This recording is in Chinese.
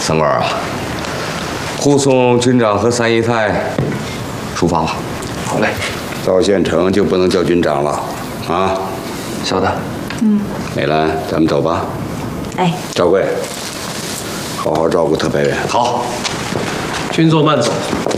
三官啊，护送军长和三姨太出发吧。 好嘞。 到县城就不能叫军长了，啊？ 晓得。 美兰，咱们走吧。 哎， 赵贵，好好照顾特派员。 好， 军座慢走。